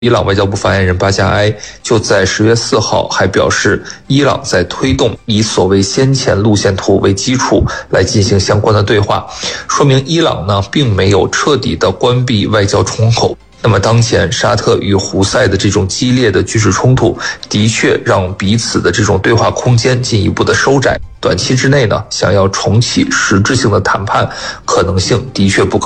伊朗外交部发言人巴加埃就在10月4号还表示，伊朗在推动以所谓先前路线图为基础来进行相关的对话，说明伊朗呢并没有彻底的关闭外交窗口。那么当前沙特与胡塞的这种激烈的军事冲突，的确让彼此的这种对话空间进一步的收窄。短期之内呢，想要重启实质性的谈判可能性的确不高。